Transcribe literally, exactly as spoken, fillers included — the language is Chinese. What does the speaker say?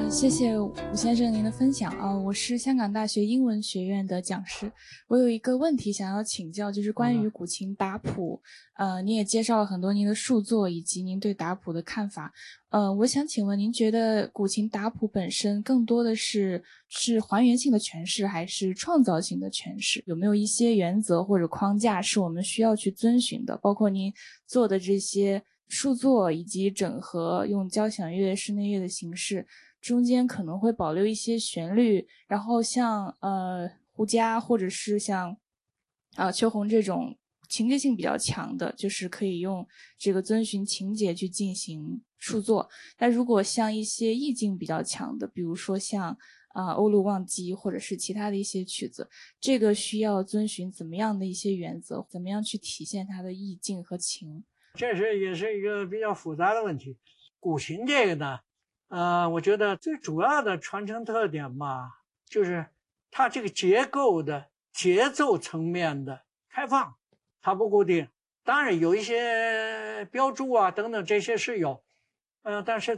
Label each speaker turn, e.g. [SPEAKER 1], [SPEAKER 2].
[SPEAKER 1] 谢谢吴先生您的分享啊，我是香港大学英文学院的讲师。我有一个问题想要请教，就是关于古琴打谱，呃，你也介绍了很多您的著作以及您对打谱的看法。呃，我想请问您觉得古琴打谱本身更多的是是还原性的诠释，还是创造性的诠释？有没有一些原则或者框架是我们需要去遵循的？包括您做的这些著作以及整合用交响乐、室内乐的形式。中间可能会保留一些旋律，然后像呃胡笳或者是像啊、呃、秋红这种情节性比较强的，就是可以用这个遵循情节去进行著作。但如果像一些意境比较强的，比如说像啊、呃、欧陆旺季或者是其他的一些曲子，这个需要遵循怎么样的一些原则，怎么样去体现它的意境和情？
[SPEAKER 2] 这是也是一个比较复杂的问题。古琴这个呢，呃，我觉得最主要的传承特点嘛，就是它这个结构的节奏层面的开放，它不固定。当然有一些标注啊等等这些是有，呃，但是